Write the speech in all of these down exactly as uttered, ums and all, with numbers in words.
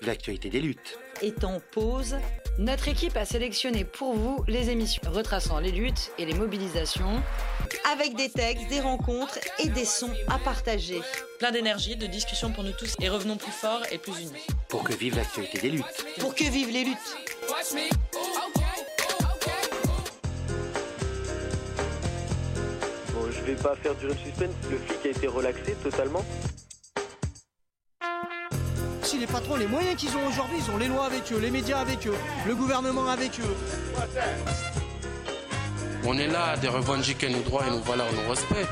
l'actualité des luttes. Est en pause. Notre équipe a sélectionné pour vous les émissions retraçant les luttes et les mobilisations, avec des textes, des rencontres et des sons à partager. Plein d'énergie, de discussion pour nous tous et revenons plus forts et plus unis. Pour que vive l'actualité des luttes. Pour que vivent les luttes. Bon, je vais pas faire durer le suspense, le flic a été relaxé totalement. Si les patrons, les moyens qu'ils ont aujourd'hui, ils ont les lois avec eux, les médias avec eux, le gouvernement avec eux. On est là de revendiquer nos droits et nos valeurs, nos respects.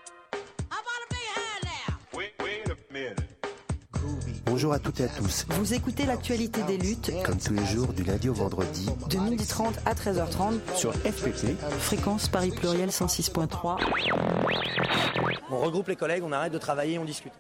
Bonjour à toutes et à tous. Vous écoutez l'actualité des luttes, Comme tous les jours, du lundi au vendredi, de midi trente à treize heures trente, sur F P P. fréquence Paris Pluriel cent six point trois. On regroupe les collègues, on arrête de travailler, on discute.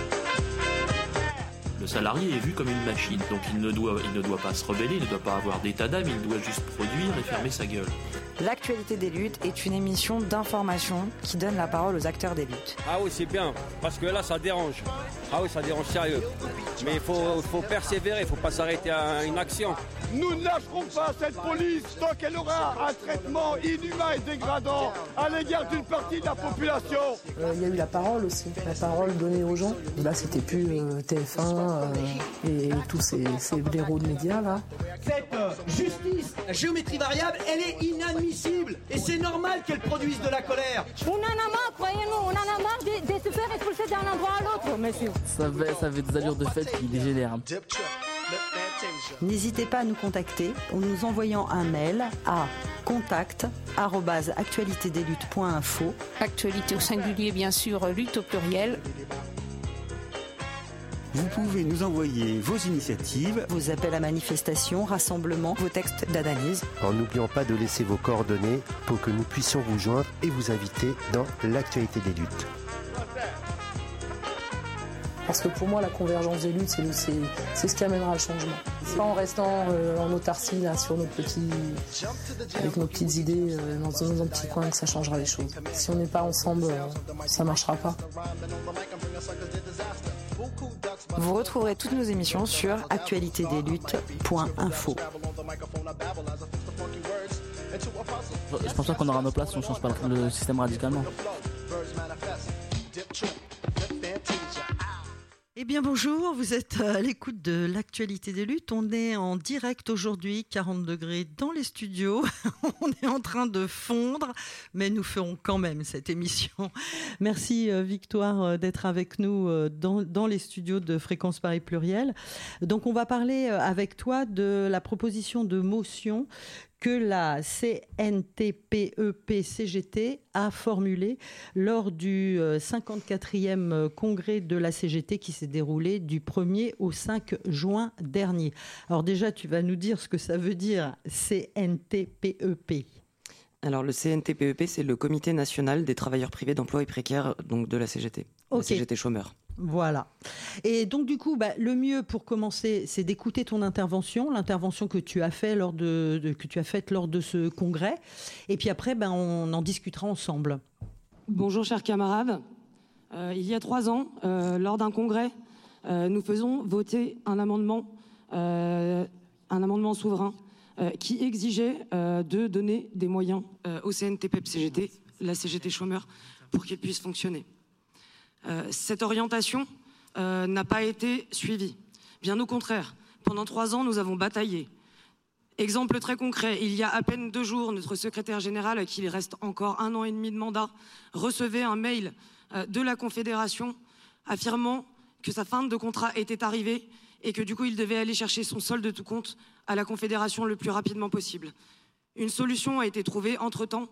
Le salarié est vu comme une machine, donc il ne doit, il ne doit pas se rebeller, il ne doit pas avoir d'état d'âme, il doit juste produire et fermer sa gueule. L'actualité des luttes est une émission d'information qui donne la parole aux acteurs des luttes. Ah oui, c'est bien, parce que là, ça dérange. Ah oui, ça dérange sérieux. Mais il faut, faut persévérer, il ne faut pas s'arrêter à une action. Nous ne lâcherons pas cette police tant qu'elle aura un traitement inhumain et dégradant à l'égard d'une partie de la population. Euh, il y a eu la parole aussi, la parole donnée aux gens. Là, c'était plus euh, T F un euh, et tous ces, ces blaireaux de médias là. Cette euh, justice, la géométrie variable, elle est inadmissible. Et c'est normal qu'elle produise de la colère. On en a marre, croyez-nous, on en a marre de, de se faire expulser d'un endroit à l'autre, monsieur. Ça avait, ça avait des allures de fête qui dégénèrent. N'hésitez pas à nous contacter en nous envoyant un mail à contact arobase actualité des luttes point info. Actualité au singulier, bien sûr, lutte au pluriel. Vous pouvez nous envoyer vos initiatives, Vos appels à manifestation, rassemblements, vos textes d'analyse. en n'oubliant pas de laisser vos coordonnées pour que nous puissions vous joindre et vous inviter dans l'actualité des luttes. Parce que pour moi, la convergence des luttes, c'est, le- c'est, c'est ce qui amènera le changement. C'est pas en restant euh, en autarcie là, sur nos petits, avec nos petites idées euh, dans, dans un petit coin que ça changera les choses. Si on n'est pas ensemble, euh, ça marchera pas. Vous retrouverez toutes nos émissions sur actualité des luttes point info. Je pense pas qu'on aura nos places si on change pas le système radicalement. Eh bien bonjour, vous êtes à l'écoute de l'actualité des luttes. On est en direct aujourd'hui, quarante degrés dans les studios. On est en train de fondre, mais nous ferons quand même cette émission. Merci euh, Victoire euh, d'être avec nous euh, dans, dans les studios de Fréquence Paris Pluriel. Donc on va parler euh, avec toi de la proposition de motion que la C N T P E P C G T a formulée lors du euh, cinquante-quatrième congrès de la C G T qui s'est déroulé du premier au cinq juin dernier. Alors déjà, tu vas nous dire ce que ça veut dire C N T P E P. Alors le C N T P E P, c'est le Comité national des travailleurs privés d'emploi et précaires, donc de la C G T, Ok. la C G T chômeurs. Voilà. Et donc du coup, bah, le mieux pour commencer, c'est d'écouter ton intervention, l'intervention que tu as fait lors de, de- que tu as faite lors de ce congrès. Et puis après, ben, on en discutera ensemble. Bonjour chers camarades. Euh, il y a trois ans, euh, lors d'un congrès, euh, nous faisons voter un amendement, euh, un amendement souverain euh, qui exigeait euh, de donner des moyens euh, au C N T P E P C G T, la C G T chômeurs, pour qu'il puisse fonctionner. Euh, cette orientation euh, n'a pas été suivie. Bien au contraire, pendant trois ans, nous avons bataillé. Exemple très concret, il y a à peine deux jours, notre secrétaire général, à qui il reste encore un an et demi de mandat, recevait un mail euh, de la Confédération affirmant que sa fin de contrat était arrivée et que du coup il devait aller chercher son solde de tout compte à la Confédération le plus rapidement possible. Une solution a été trouvée entre-temps,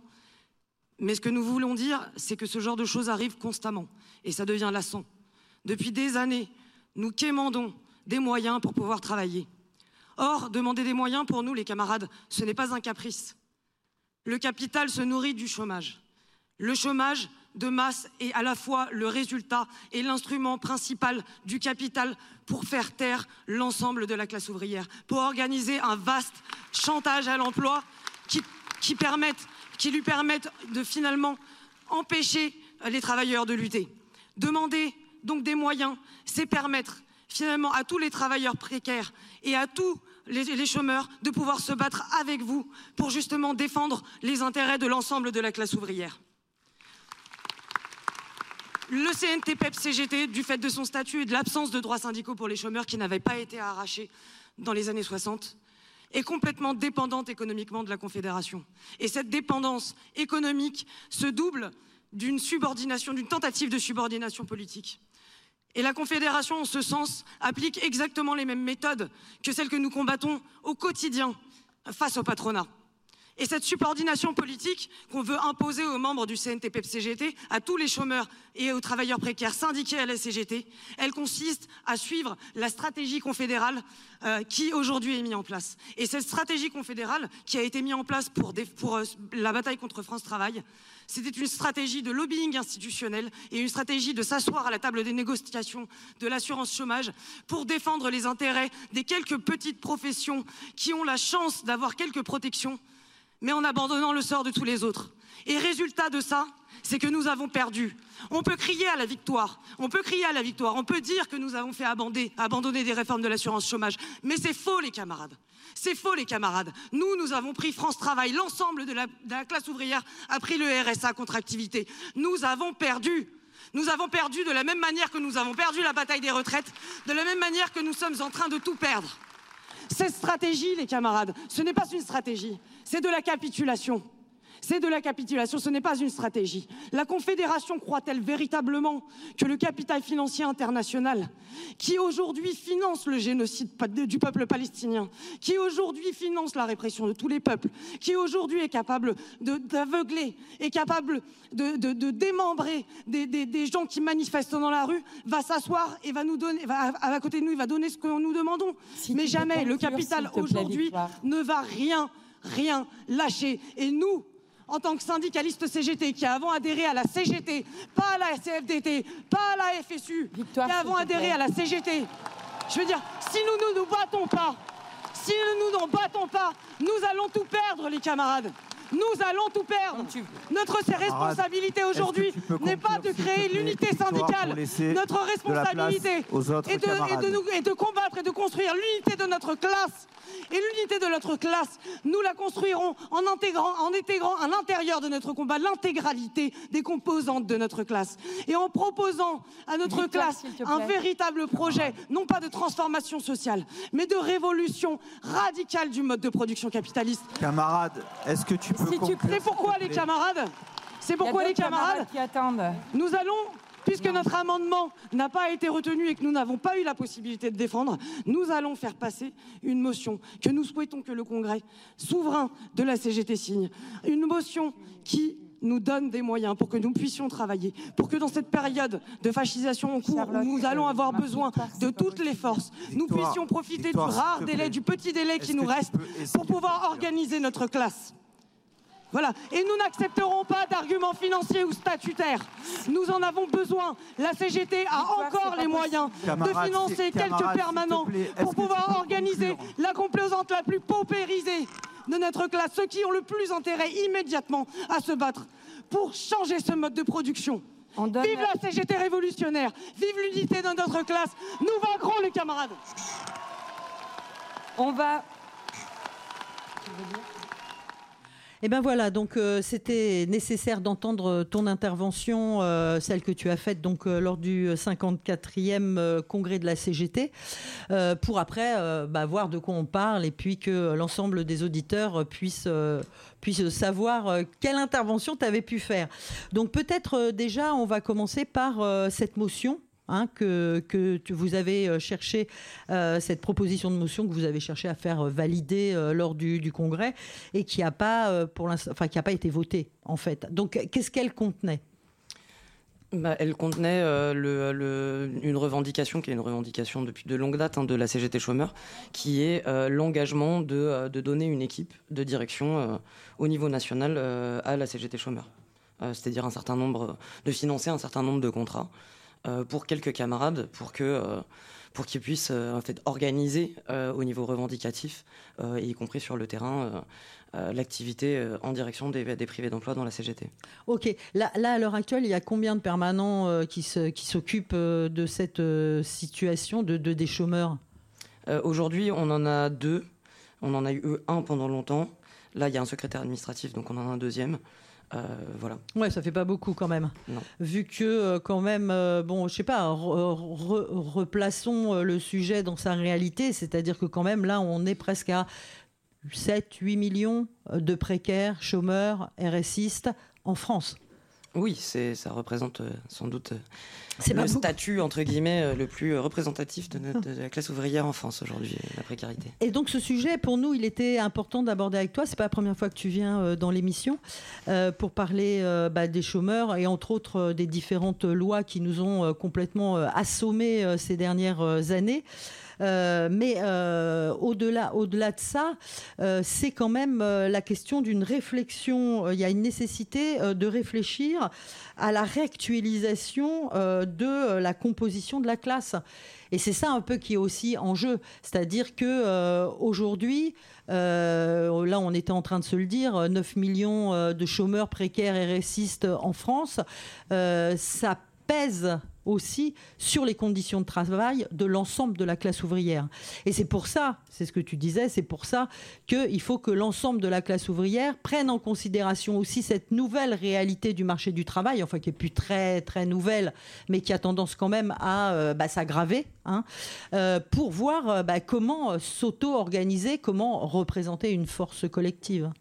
mais ce que nous voulons dire, c'est que ce genre de choses arrive constamment et ça devient lassant. Depuis des années, nous quémandons des moyens pour pouvoir travailler. Or, demander des moyens pour nous, les camarades, ce n'est pas un caprice. Le capital se nourrit du chômage. Le chômage de masse est à la fois le résultat et l'instrument principal du capital pour faire taire l'ensemble de la classe ouvrière, pour organiser un vaste chantage à l'emploi qui, qui, permette, qui lui permette de finalement empêcher les travailleurs de lutter. Demander donc des moyens, c'est permettre finalement à tous les travailleurs précaires et à tous les, les chômeurs de pouvoir se battre avec vous pour justement défendre les intérêts de l'ensemble de la classe ouvrière. Le C N T P E P C G T, du fait de son statut et de l'absence de droits syndicaux pour les chômeurs qui n'avaient pas été arrachés dans les années soixante, est complètement dépendante économiquement de la Confédération. Et cette dépendance économique se double d'une subordination, d'une tentative de subordination politique. Et la Confédération, en ce sens, applique exactement les mêmes méthodes que celles que nous combattons au quotidien face au patronat. Et cette subordination politique qu'on veut imposer aux membres du C N T P E P C G T, à tous les chômeurs et aux travailleurs précaires syndiqués à la C G T, elle consiste à suivre la stratégie confédérale euh, qui aujourd'hui est mise en place. Et cette stratégie confédérale qui a été mise en place pour, des, pour euh, la bataille contre France Travail, c'était une stratégie de lobbying institutionnel et une stratégie de s'asseoir à la table des négociations de l'assurance chômage pour défendre les intérêts des quelques petites professions qui ont la chance d'avoir quelques protections, mais en abandonnant le sort de tous les autres. Et résultat de ça, c'est que nous avons perdu. On peut crier à la victoire, on peut crier à la victoire, on peut dire que nous avons fait abandonner, abandonner des réformes de l'assurance chômage, mais c'est faux les camarades. C'est faux les camarades. Nous, nous avons pris France Travail, l'ensemble de la, de la classe ouvrière a pris le R S A contre activité. Nous avons perdu. Nous avons perdu de la même manière que nous avons perdu la bataille des retraites, de la même manière que nous sommes en train de tout perdre. Cette stratégie, les camarades, ce n'est pas une stratégie, c'est de la capitulation. C'est de la capitulation, ce n'est pas une stratégie. La Confédération croit-elle véritablement que le capital financier international, qui aujourd'hui finance le génocide du peuple palestinien, qui aujourd'hui finance la répression de tous les peuples, qui aujourd'hui est capable d'aveugler, est capable de, de, de démembrer des, des, des gens qui manifestent dans la rue, va s'asseoir et va nous donner, va, à, à côté de nous, il va donner ce que nous demandons. Si Mais jamais le capital aujourd'hui ne va rien, rien lâcher. Et nous, en tant que syndicaliste C G T, qui avons adhéré à la C G T, pas à la C F D T, pas à la F S U, Victoire, qui avons adhéré à la C G T. Je veux dire, si nous ne nous battons pas, si nous ne nous battons pas, nous allons tout perdre, les camarades. Nous allons tout perdre. Notre responsabilité aujourd'hui n'est pas de créer l'unité syndicale. Notre responsabilité est de, est, de nous, est de combattre et de construire l'unité de notre classe. Et l'unité de notre classe, nous la construirons en intégrant, en intégrant à l'intérieur de notre combat l'intégralité des composantes de notre classe. Et en proposant à notre Victoire, classe un véritable projet, non pas de transformation sociale, mais de révolution radicale du mode de production capitaliste. Camarade, est-ce que tu peux... Si tu... C'est pourquoi les camarades, c'est pourquoi les camarades, camarades qui attendent. Nous allons... Puisque notre amendement n'a pas été retenu et que nous n'avons pas eu la possibilité de défendre, nous allons faire passer une motion que nous souhaitons que le Congrès souverain de la C G T signe. Une motion qui nous donne des moyens pour que nous puissions travailler, pour que dans cette période de fascisation en cours, où nous allons avoir besoin de toutes les forces, nous puissions profiter du rare délai, du petit délai qui nous reste pour pouvoir organiser notre classe. Voilà. Et nous n'accepterons pas d'arguments financiers ou statutaires. Nous en avons besoin. La C G T a encore les moyens de financer quelques permanents pour pouvoir organiser la composante la plus paupérisée de notre classe, ceux qui ont le plus intérêt immédiatement à se battre pour changer ce mode de production. Donne... Vive la C G T révolutionnaire, vive l'unité de notre classe. Nous vaincrons les camarades. On va... Eh bien voilà, donc euh, c'était nécessaire d'entendre ton intervention, euh, celle que tu as faite donc euh, lors du cinquante-quatrième euh, congrès de la C G T, euh, pour après euh, bah, voir de quoi on parle et puis que l'ensemble des auditeurs puissent, euh, puissent savoir euh, quelle intervention tu avais pu faire. Donc peut-être euh, déjà on va commencer par euh, cette motion. Hein, que, que vous avez cherché, euh, cette proposition de motion que vous avez cherché à faire valider euh, lors du, du congrès et qui n'a pas, euh, pour l'instant, enfin, qui n'a pas été votée, en fait. Donc, qu'est-ce qu'elle contenait ? Bah, elle contenait euh, le, le, une revendication qui est une revendication depuis de longue date hein, de la C G T chômeurs, qui est euh, l'engagement de, euh, de donner une équipe de direction euh, au niveau national euh, à la C G T chômeurs. Euh, c'est-à-dire un certain nombre, de financer un certain nombre de contrats. euh, pour quelques camarades, pour que euh, pour qu'ils puissent euh, en fait organiser euh, au niveau revendicatif, euh, et y compris sur le terrain, euh, euh, l'activité euh, en direction des, des privés d'emploi dans la C G T. Ok, là, là à l'heure actuelle, il y a combien de permanents euh, qui, se, qui s'occupent euh, de cette euh, situation de, de, des chômeurs ? euh, Aujourd'hui, on en a deux. On en a eu un pendant longtemps. Là, il y a un secrétaire administratif, donc on en a un deuxième. Euh, voilà. Ouais, ça fait pas beaucoup quand même. Non. Vu que euh, quand même, euh, bon, je sais pas, re, re, replaçons euh, le sujet dans sa réalité, c'est-à-dire que quand même là, on est presque à sept huit millions de précaires, chômeurs, RSistes en France. Oui, c'est, ça représente euh, sans doute euh, c'est le pas statut, entre guillemets, euh, le plus représentatif de, notre, de la classe ouvrière en France aujourd'hui, la précarité. Et donc ce sujet, pour nous, il était important d'aborder avec toi. C'est pas la première fois que tu viens euh, dans l'émission euh, pour parler euh, bah, des chômeurs et entre autres euh, des différentes lois qui nous ont euh, complètement euh, assommés euh, ces dernières euh, années. Euh, mais euh, au-delà, au-delà de ça, euh, c'est quand même euh, la question d'une réflexion. Il euh, y a une nécessité euh, de réfléchir à la réactualisation euh, de euh, la composition de la classe. Et c'est ça un peu qui est aussi en jeu. C'est-à-dire que euh, aujourd'hui, euh, là on était en train de se le dire, neuf millions euh, de chômeurs précaires et RSistes en France, euh, ça pèse aussi sur les conditions de travail de l'ensemble de la classe ouvrière. Et c'est pour ça, c'est ce que tu disais, c'est pour ça qu'il faut que l'ensemble de la classe ouvrière prenne en considération aussi cette nouvelle réalité du marché du travail, enfin qui est plus très très nouvelle, mais qui a tendance quand même à euh, bah, s'aggraver, hein, euh, pour voir euh, bah, comment s'auto-organiser, comment représenter une force collective.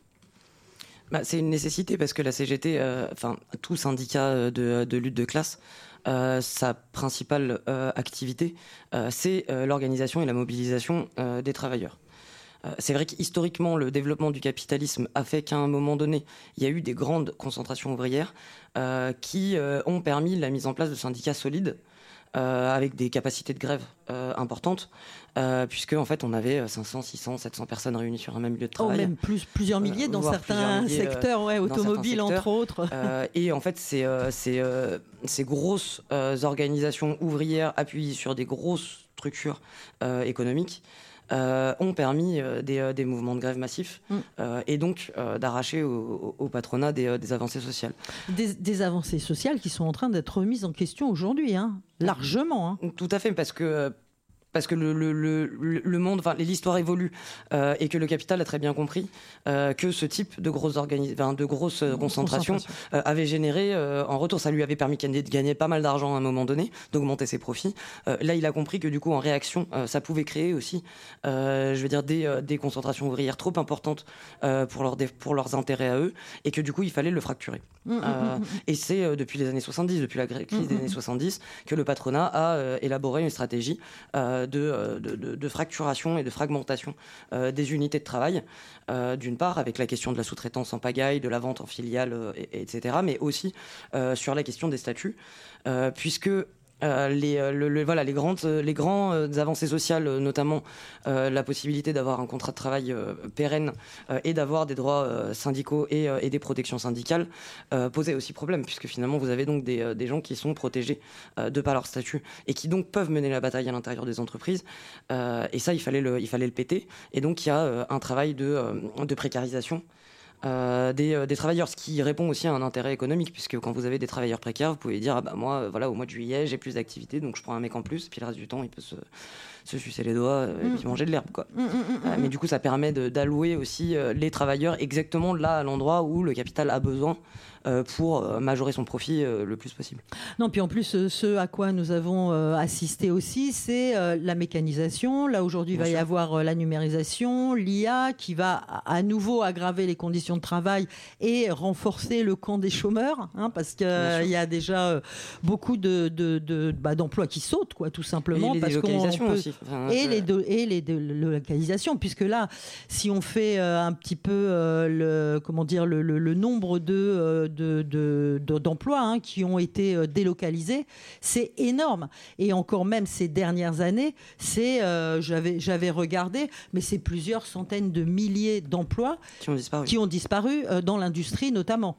Bah, c'est une nécessité parce que la C G T, enfin euh, tout syndicat de, de lutte de classe, Euh, sa principale euh, activité, euh, c'est euh, l'organisation et la mobilisation euh, des travailleurs. Euh, c'est vrai qu'historiquement, le développement du capitalisme a fait qu'à un moment donné, il y a eu des grandes concentrations ouvrières euh, qui euh, ont permis la mise en place de syndicats solides, Euh, avec des capacités de grève euh, importantes, euh, puisque en fait on avait cinq cents, six cents, sept cents personnes réunies sur un même lieu de travail. Oh, même plus, plusieurs milliers euh, dans certains milliers, secteurs, ouais, automobiles entre autres. Euh, et en fait, ces, euh, ces, euh, ces grosses euh, organisations ouvrières appuyées sur des grosses structures euh, économiques Euh, ont permis euh, des, euh, des mouvements de grève massifs mm. euh, et donc euh, d'arracher au, au, au patronat des, euh, des avancées sociales. Des, des avancées sociales qui sont en train d'être remises en question aujourd'hui, hein, largement. Hein. Tout à fait, parce que... Euh, parce que le, le, le, le monde, enfin l'histoire évolue euh, et que le capital a très bien compris euh, que ce type de grosses, organi- enfin, de grosses euh, concentrations euh, avait généré, euh, en retour, ça lui avait permis de gagner pas mal d'argent à un moment donné, d'augmenter ses profits. Euh, là, il a compris que du coup, en réaction, euh, ça pouvait créer aussi, euh, je veux dire, des, euh, des concentrations ouvrières trop importantes euh, pour, leur, pour leurs intérêts à eux, et que du coup, il fallait le fracturer. Mmh, euh, mmh, mmh. Et c'est euh, depuis les années soixante-dix, depuis la crise mmh, des années soixante-dix, que le patronat a euh, élaboré une stratégie euh, De, de, de fracturation et de fragmentation euh, des unités de travail, euh, d'une part avec la question de la sous-traitance en pagaille, de la vente en filiale, euh, et, etc., mais aussi euh, sur la question des statuts, euh, puisque Euh, les, le, le, voilà, les grandes, les grands euh, avancées sociales, euh, notamment euh, la possibilité d'avoir un contrat de travail euh, pérenne euh, et d'avoir des droits euh, syndicaux et, euh, et des protections syndicales, euh, posaient aussi problème, puisque finalement vous avez donc des, euh, des gens qui sont protégés euh, de par leur statut et qui donc peuvent mener la bataille à l'intérieur des entreprises. Euh, et ça, il fallait le, il fallait le péter. Et donc il y a euh, un travail de, euh, de précarisation Euh, des, euh, des travailleurs, ce qui répond aussi à un intérêt économique, puisque quand vous avez des travailleurs précaires, vous pouvez dire ah bah moi euh, voilà, au mois de juillet j'ai plus d'activité, donc je prends un mec en plus, puis le reste du temps il peut se, se sucer les doigts euh, mmh. et puis manger de l'herbe, quoi. Mmh, mmh, mmh. Euh, mais du coup ça permet de, d'allouer aussi euh, les travailleurs exactement là à l'endroit où le capital a besoin euh, pour euh, majorer son profit euh, le plus possible. Non, puis en plus euh, ce à quoi nous avons euh, assisté aussi, c'est euh, la mécanisation. Là aujourd'hui il va y avoir euh, la numérisation, l'I A qui va à nouveau aggraver les conditions de travail et renforcer le camp des chômeurs, hein, parce qu'il euh, y a déjà euh, beaucoup de, de, de, bah, d'emplois qui sautent, quoi, tout simplement. Et les parce délocalisations peut... aussi. Enfin, et, euh... les de... et les délocalisations, puisque là, si on fait euh, un petit peu euh, le, comment dire, le, le, le nombre de, euh, de, de, de, d'emplois hein, qui ont été euh, délocalisés, c'est énorme. Et encore même ces dernières années, c'est, euh, j'avais, j'avais regardé, mais c'est plusieurs centaines de milliers d'emplois qui ont disparu. Qui ont disparu disparu dans l'industrie notamment.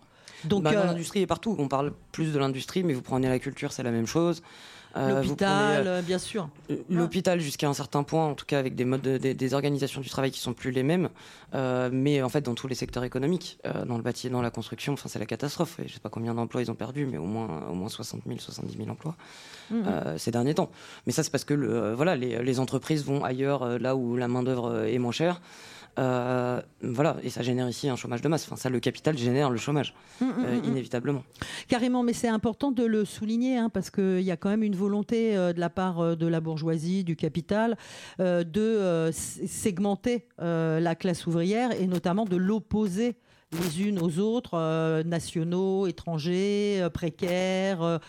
Donc, bah, dans euh... l'industrie et partout. On parle plus de l'industrie, mais vous prenez la culture, c'est la même chose. Euh, L'hôpital, prenez, euh, bien sûr. L'hôpital jusqu'à un certain point, en tout cas avec des modes, de, des, des organisations du travail qui sont plus les mêmes, euh, mais en fait dans tous les secteurs économiques, euh, dans le bâtiment, dans la construction, enfin c'est la catastrophe. Et je sais pas combien d'emplois ils ont perdu, mais au moins au moins soixante mille, soixante-dix mille emplois mmh. euh, ces derniers temps. Mais ça c'est parce que le, euh, voilà les, les entreprises vont ailleurs, euh, là où la main d'œuvre est moins chère. Euh, voilà, et ça génère ici un chômage de masse. Enfin, ça, le capital génère le chômage, mmh, euh, mmh, inévitablement. Carrément, mais c'est important de le souligner, hein, parce qu'il y a quand même une volonté euh, de la part euh, de la bourgeoisie, du capital, euh, de euh, segmenter euh, la classe ouvrière et notamment de l'opposer les unes aux autres, euh, nationaux, étrangers, euh, précaires, euh,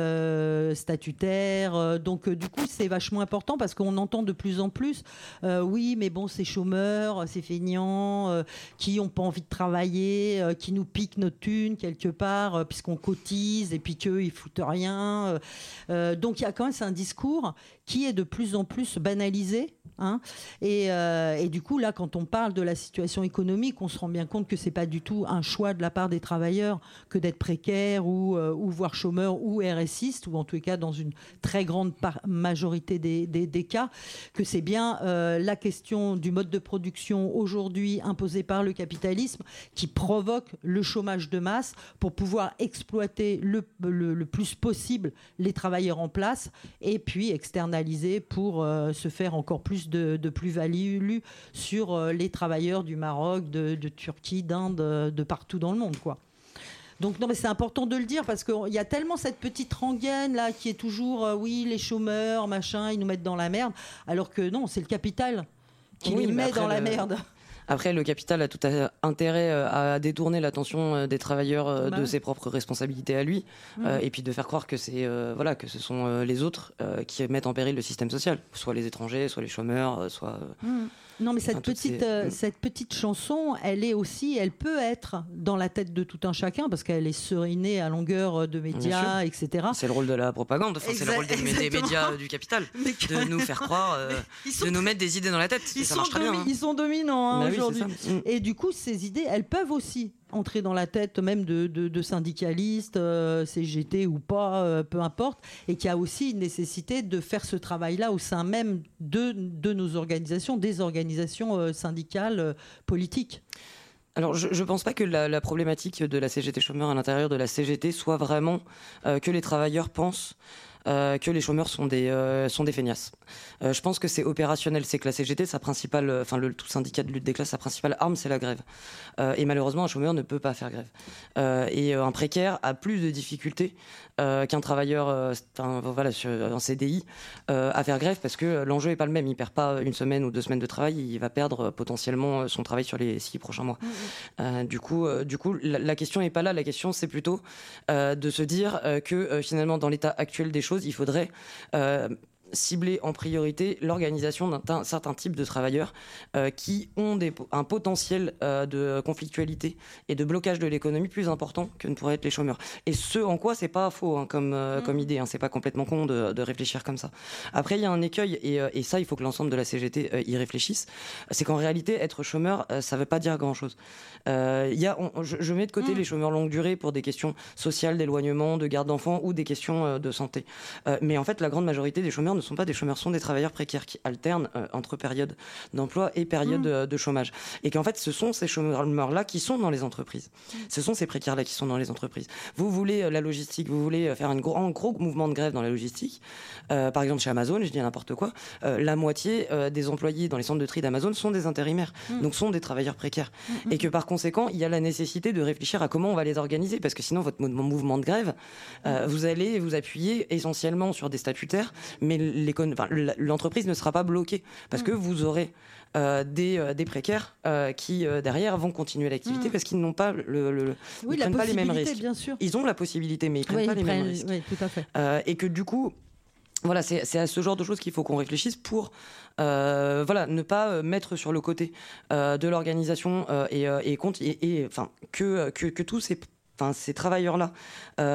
euh, statutaires. Euh, donc, euh, du coup, c'est vachement important parce qu'on entend de plus en plus, euh, oui, mais bon, ces chômeurs, ces feignants, euh, qui n'ont pas envie de travailler, euh, qui nous piquent nos thunes quelque part, euh, puisqu'on cotise, et puis qu'eux, ils foutent rien. Euh, donc, il y a quand même, c'est un discours qui est de plus en plus banalisé. Hein, et, euh, et du coup, là, quand on parle de la situation économique, on se rend bien compte que c'est pas du tout un choix de la part des travailleurs que d'être précaire ou, euh, ou voire chômeur ou R S I ste, ou en tout cas dans une très grande par- majorité des, des, des cas, que c'est bien euh, la question du mode de production aujourd'hui imposé par le capitalisme qui provoque le chômage de masse pour pouvoir exploiter le, le, le plus possible les travailleurs en place et puis externaliser pour euh, se faire encore plus de, de plus-value sur euh, les travailleurs du Maroc, de, de Turquie, d'Inde, de, de partout dans le monde, quoi. Donc non, mais c'est important de le dire parce qu'il y a tellement cette petite rengaine là qui est toujours euh, oui, les chômeurs, machin, ils nous mettent dans la merde, alors que non, c'est le capital qui oui, les met dans le... la merde. Après, le capital a tout intérêt à détourner l'attention des travailleurs bah. de ses propres responsabilités à lui, mmh. euh, et puis de faire croire que c'est euh, voilà que ce sont euh, les autres euh, qui mettent en péril le système social, soit les étrangers, soit les chômeurs, soit. Mmh. Non, mais cette petite, ces... euh, cette petite chanson, elle est aussi, elle peut être dans la tête de tout un chacun parce qu'elle est serinée à longueur de médias, et cetera. C'est le rôle de la propagande, enfin, c'est le rôle des, des médias du capital, de nous faire croire, euh, sont... de nous mettre des idées dans la tête. Ils, et ça sont, marche très domi- bien, hein. ils sont dominants hein, bah aujourd'hui. Oui, et du coup, ces idées, elles peuvent aussi entrer dans la tête même de, de, de syndicalistes, euh, C G T ou pas, euh, peu importe, et qu'il y a aussi une nécessité de faire ce travail-là au sein même de, de nos organisations, des organisations euh, syndicales, euh, politiques. Alors, je ne pense pas que la, la problématique de la C G T chômeurs à l'intérieur de la C G T soit vraiment euh, que les travailleurs pensent Euh, que les chômeurs sont des, euh, sont des feignasses. Euh, je pense que c'est opérationnel, c'est que la C G T, sa principale, enfin le tout syndicat de lutte des classes, sa principale arme, c'est la grève. Euh, et malheureusement, un chômeur ne peut pas faire grève. Euh, et euh, un précaire a plus de difficultés euh, qu'un travailleur euh, voilà, sur, en C D I euh, à faire grève parce que l'enjeu est pas le même. Il perd pas une semaine ou deux semaines de travail, il va perdre euh, potentiellement son travail sur les six prochains mois. Mmh. Euh, du coup, euh, du coup, la, la question est pas là. La question, c'est plutôt euh, de se dire euh, que euh, finalement, dans l'état actuel des choses, il faudrait euh, cibler en priorité l'organisation d'un certain type de travailleurs euh, qui ont des, un potentiel euh, de conflictualité et de blocage de l'économie plus important que ne pourraient être les chômeurs. Et ce en quoi c'est pas faux hein, comme, euh, mmh. comme idée, hein, c'est pas complètement con de, de réfléchir comme ça. Après il y a un écueil et, euh, et ça il faut que l'ensemble de la C G T euh, y réfléchisse, c'est qu'en réalité être chômeur euh, ça veut pas dire grand chose. Euh, y a, on, je, je mets de côté mmh. les chômeurs longue durée pour des questions sociales, d'éloignement, de garde d'enfants ou des questions euh, de santé. Euh, mais en fait la grande majorité des chômeurs ne sont pas des chômeurs, sont des travailleurs précaires qui alternent euh, entre périodes d'emploi et périodes mmh. de, de chômage. Et qu'en fait, ce sont ces chômeurs-là qui sont dans les entreprises. Ce sont ces précaires-là qui sont dans les entreprises. Vous voulez euh, la logistique, vous voulez faire un gros, un gros mouvement de grève dans la logistique. Euh, par exemple, chez Amazon, je dis n'importe quoi, euh, la moitié euh, des employés dans les centres de tri d'Amazon sont des intérimaires, mmh. donc sont des travailleurs précaires. Mmh. Et que par conséquent, il y a la nécessité de réfléchir à comment on va les organiser, parce que sinon, votre mouvement de grève, euh, vous allez vous appuyer essentiellement sur des statutaires, mais l'économie Enfin, l'entreprise ne sera pas bloquée parce mmh. que vous aurez euh, des, euh, des précaires euh, qui euh, derrière vont continuer l'activité mmh. parce qu'ils n'ont pas le, le oui, ils prennent pas les mêmes risques. Bien sûr. Ils ont la possibilité, mais ils prennent oui, pas ils les prennent, mêmes risques. Oui, tout à fait. Euh, et que du coup. Voilà, c'est, c'est à ce genre de choses qu'il faut qu'on réfléchisse pour euh, voilà, ne pas mettre sur le côté euh, de l'organisation euh, et, et, et, et enfin, que, que, que tous ces, enfin, ces travailleurs-là euh,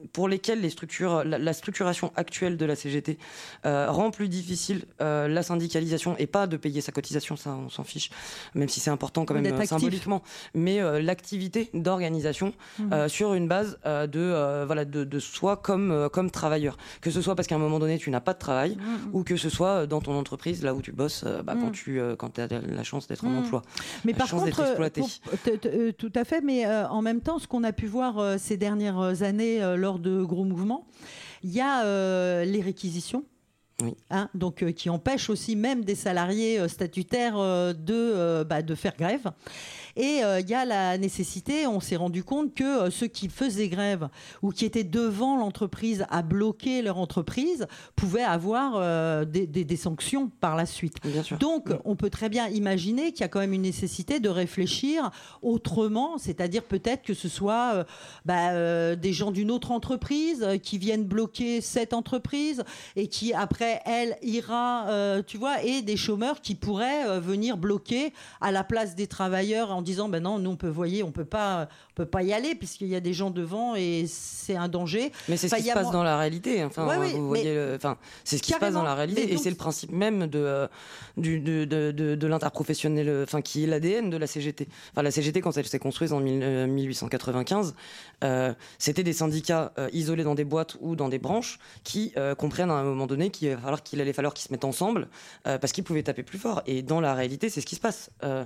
pour lesquels les structures, la, la structuration actuelle de la C G T euh, rend plus difficile euh, la syndicalisation, et pas de payer sa cotisation, ça on s'en fiche, même si c'est important quand même euh, symboliquement, mais euh, l'activité d'organisation mmh. euh, sur une base euh, de, euh, voilà, de, de soi comme, euh, comme travailleur. Que ce soit parce qu'à un moment donné tu n'as pas de travail, mmh. ou que ce soit dans ton entreprise, là où tu bosses, euh, bah, mmh. quand tu euh, quand as la chance d'être mmh. en emploi. Mais la par chance contre, d'être exploité. Pour, t- t- tout à fait, mais euh, en même temps, ce qu'on a pu voir euh, ces dernières années euh, lors de gros mouvements, il y a euh, les réquisitions. Oui. Hein, donc, euh, qui empêchent aussi même des salariés euh, statutaires euh, de, euh, bah, de faire grève. Et il euh, y a la nécessité, on s'est rendu compte que euh, ceux qui faisaient grève ou qui étaient devant l'entreprise à bloquer leur entreprise pouvaient avoir euh, des, des, des sanctions par la suite. Bien sûr. Donc, oui. on peut très bien imaginer qu'il y a quand même une nécessité de réfléchir autrement, c'est-à-dire peut-être que ce soit euh, bah, euh, des gens d'une autre entreprise euh, qui viennent bloquer cette entreprise et qui après elle ira, euh, tu vois, et des chômeurs qui pourraient euh, venir bloquer à la place des travailleurs en disant ben non, nous on peut, voyez, on peut pas, on peut pas y aller puisqu'il y a des gens devant et c'est un danger. Mais c'est ce enfin, qui se passe mo- dans la réalité. Enfin, ouais, oui, vous voyez, le, enfin, c'est ce qui carrément, se passe dans la réalité donc, et c'est le principe même de euh, du, de, de, de, de l'interprofessionnel, enfin qui est l'A D N de la C G T. Enfin, la C G T quand elle s'est construite en mille huit cent quatre-vingt-quinze, euh, c'était des syndicats euh, isolés dans des boîtes ou dans des branches qui euh, comprennent à un moment donné qu'il va falloir qu'il allait falloir qu'ils se mettent ensemble euh, parce qu'ils pouvaient taper plus fort. Et dans la réalité, c'est ce qui se passe. Euh,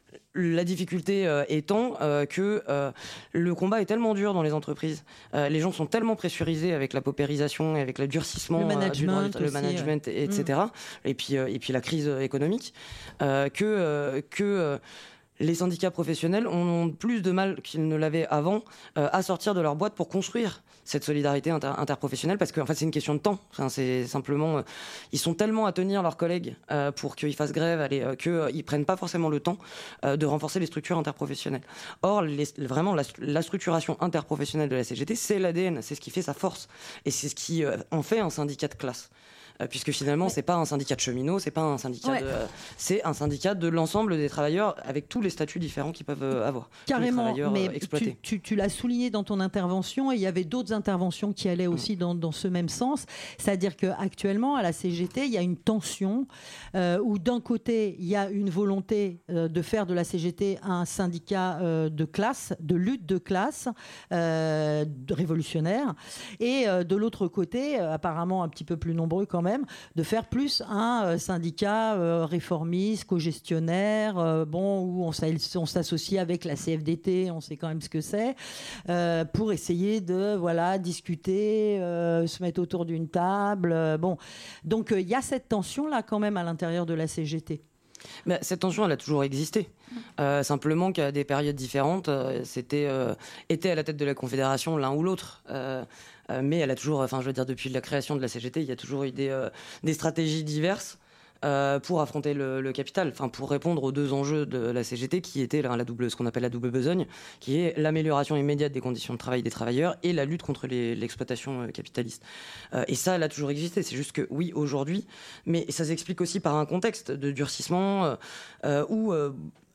La difficulté euh, étant euh, que euh, le combat est tellement dur dans les entreprises, euh, les gens sont tellement pressurisés avec la paupérisation et avec le durcissement, le management, euh, du, le management ouais. et cetera. Mmh. Et puis euh, et puis la crise économique euh, que euh, que euh, les syndicats professionnels ont plus de mal qu'ils ne l'avaient avant euh, à sortir de leur boîte pour construire cette solidarité inter- interprofessionnelle, parce que en fait, c'est une question de temps. Enfin, c'est simplement, euh, ils sont tellement à tenir leurs collègues euh, pour qu'ils fassent grève, allez, euh, qu'ils euh, prennent pas forcément le temps euh, de renforcer les structures interprofessionnelles. Or, les, vraiment, la, la structuration interprofessionnelle de la C G T, c'est l'A D N, c'est ce qui fait sa force, et c'est ce qui euh, en fait un syndicat de classe. Euh, puisque finalement, c'est pas un syndicat de cheminots, c'est pas un syndicat ouais. de, euh, c'est un syndicat de l'ensemble des travailleurs avec tous les statuts différents qu'ils peuvent euh, avoir. Carrément, mais euh, exploités. Tu, tu, tu l'as souligné dans ton intervention et il y avait d'autres interventions qui allaient aussi mmh. dans, dans ce même sens. C'est-à-dire qu'actuellement, à la C G T, il y a une tension euh, où d'un côté, il y a une volonté euh, de faire de la C G T un syndicat euh, de classe, de lutte de classe, euh, de révolutionnaire, et euh, de l'autre côté, euh, apparemment un petit peu plus nombreux quand même, de faire plus un euh, syndicat euh, réformiste, co-gestionnaire, euh, bon, où on, on s'associe avec la C F D T, on sait quand même ce que c'est, euh, pour essayer de voilà, discuter, euh, se mettre autour d'une table. Euh, bon. Donc il euh, y a cette tension-là quand même à l'intérieur de la C G T. Mais cette tension, elle a toujours existé. Euh, simplement qu'à des périodes différentes, euh, c'était euh, était à la tête de la Confédération l'un ou l'autre. Euh, euh, mais elle a toujours, enfin, je veux dire, depuis la création de la C G T, il y a toujours eu des, euh, des stratégies diverses euh, pour affronter le, le capital, enfin, pour répondre aux deux enjeux de la C G T, qui étaient la, la double, ce qu'on appelle la double besogne, qui est l'amélioration immédiate des conditions de travail des travailleurs et la lutte contre les, l'exploitation euh, capitaliste. Euh, et ça, elle a toujours existé. C'est juste que oui, aujourd'hui, mais ça s'explique aussi par un contexte de durcissement euh, euh, où euh,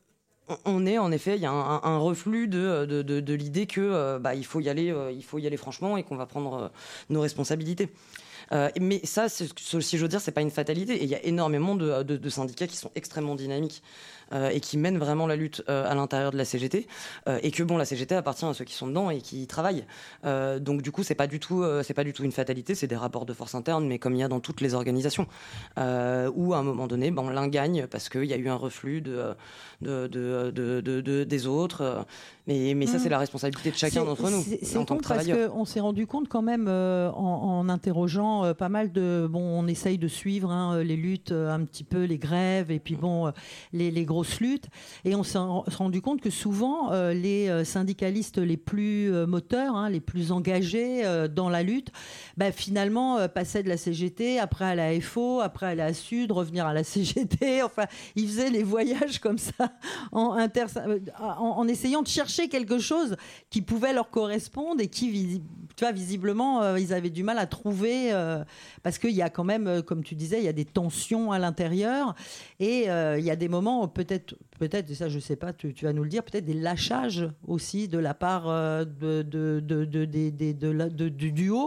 on est en effet, il y a un, un reflux de, de, de, de l'idée que euh, bah, il faut y aller, euh, il faut y aller franchement et qu'on va prendre euh, nos responsabilités. Euh, mais ça, c'est, si je veux dire, c'est pas une fatalité. Et il y a énormément de, de, de syndicats qui sont extrêmement dynamiques euh, et qui mènent vraiment la lutte euh, à l'intérieur de la C G T. Euh, et que bon, la C G T appartient à ceux qui sont dedans et qui y travaillent. Euh, donc du coup, c'est pas du tout, euh, c'est pas du tout une fatalité. C'est des rapports de force internes, mais comme il y a dans toutes les organisations, euh, où à un moment donné, ben, l'un gagne parce qu'il y a eu un reflux de, de, de, de, de, de des autres. Mais, mais ça, mmh. c'est la responsabilité de chacun c'est, d'entre nous c'est, c'est en tant que travailleur. Parce qu'on s'est rendu compte quand même euh, en, en interrogeant euh, pas mal de... Bon, on essaye de suivre hein, les luttes, euh, un petit peu les grèves et puis bon, euh, les, les grosses luttes. Et on s'est rendu compte que souvent, euh, les syndicalistes les plus euh, moteurs, hein, les plus engagés euh, dans la lutte, bah, finalement, euh, passaient de la C G T, après à la F O, après à la Sud, revenir à la C G T. Enfin, ils faisaient les voyages comme ça en, inter... en, en essayant de chercher quelque chose qui pouvait leur correspondre et qui, tu vois, visiblement, euh, ils avaient du mal à trouver euh, euh, parce qu'il y a quand même, comme tu disais, il y a des tensions à l'intérieur et euh, il y a des moments, peut-être, peut-être, et ça je sais pas, tu, tu vas nous le dire, peut-être des lâchages aussi de la part euh, de, de, de, de, de, de, de, de, de, du duo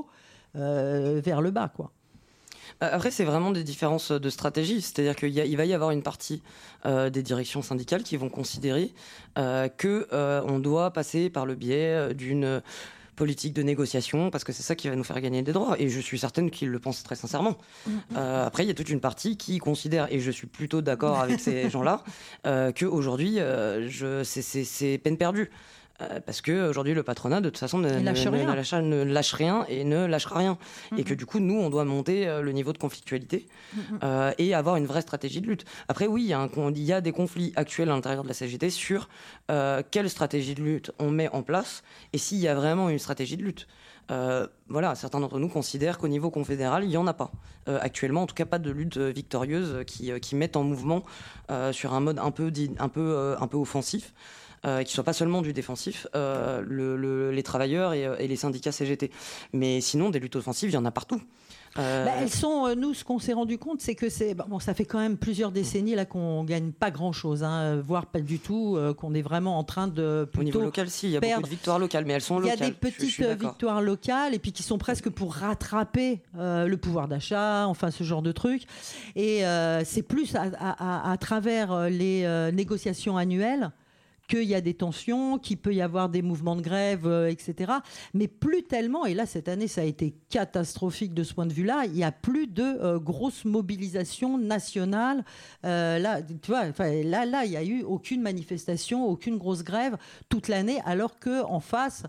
euh, vers le bas, quoi. Après, c'est vraiment des différences de stratégie. C'est-à-dire qu'il y a, il va y avoir une partie euh, des directions syndicales qui vont considérer euh, qu'on euh, doit passer par le biais d'une politique de négociation, parce que c'est ça qui va nous faire gagner des droits. Et je suis certaine qu'ils le pensent très sincèrement. Euh, après, il y a toute une partie qui considère, et je suis plutôt d'accord avec ces gens-là, euh, qu'aujourd'hui, euh, je, c'est, c'est, c'est peine perdue. Euh, parce qu'aujourd'hui, le patronat, de toute façon, ne, lâche ne, rien. ne, lâche, ne lâche rien et ne lâchera rien. Mm-hmm. Et que du coup, nous, on doit monter euh, le niveau de conflictualité mm-hmm. euh, et avoir une vraie stratégie de lutte. Après, oui, il y a, un, il y a des conflits actuels à l'intérieur de la C G T sur euh, quelle stratégie de lutte on met en place et s'il y a vraiment une stratégie de lutte. Euh, voilà, certains d'entre nous considèrent qu'au niveau confédéral, il n'y en a pas. Euh, actuellement, en tout cas, pas de lutte victorieuse qui, qui mette en mouvement euh, sur un mode un peu, un peu, euh, un peu offensif. Euh, qui ne soit pas seulement du défensif, euh, le, le, les travailleurs et, et les syndicats C G T. Mais sinon, des luttes offensives, il y en a partout. Euh... Bah, elles sont, euh, nous, ce qu'on s'est rendu compte, c'est que c'est, bon, ça fait quand même plusieurs décennies là qu'on gagne pas grand-chose, hein, voire pas du tout, euh, qu'on est vraiment en train de plutôt au niveau local, si, il y a perdre. beaucoup de victoires locales, mais elles sont locales. Il y a des petites victoires locales et puis qui sont presque pour rattraper euh, le pouvoir d'achat, enfin ce genre de trucs. Et euh, c'est plus à, à, à, à travers les euh, négociations annuelles qu'il y a des tensions, qu'il peut y avoir des mouvements de grève, euh, et cetera. Mais plus tellement, et là, cette année, ça a été catastrophique de ce point de vue-là, il n'y a plus de euh, grosses mobilisations nationales. Euh, là, tu vois, là, là, il n'y a eu aucune manifestation, aucune grosse grève toute l'année, alors qu'en face,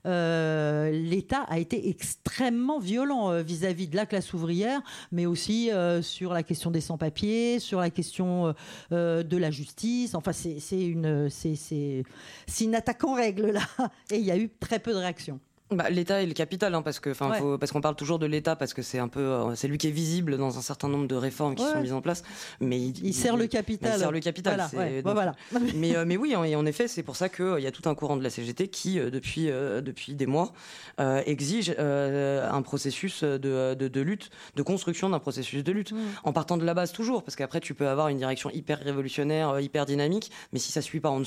euh, l'État a été extrêmement violent euh, vis-à-vis de la classe ouvrière, mais aussi euh, sur la question des sans-papiers, sur la question euh, de la justice. Enfin, c'est, c'est une... C'est, c'est C'est, c'est une attaque en règle là, et il y a eu très peu de réactions. Bah, l'État est le capital, hein, parce que, ouais. faut, parce qu'on parle toujours de l'État, parce que c'est un peu, euh, c'est lui qui est visible dans un certain nombre de réformes qui ouais. sont mises en place. Mais il, il, il sert il, le capital. Il sert le capital. Voilà, c'est, ouais. donc, voilà. mais, euh, mais oui, en, en effet, c'est pour ça qu'il euh, y a tout un courant de la C G T qui, euh, depuis, euh, depuis des mois, euh, exige euh, un processus de, de, de lutte, de construction d'un processus de lutte, mmh. en partant de la base toujours, parce qu'après tu peux avoir une direction hyper révolutionnaire, hyper dynamique, mais si ça suit pas en dessous,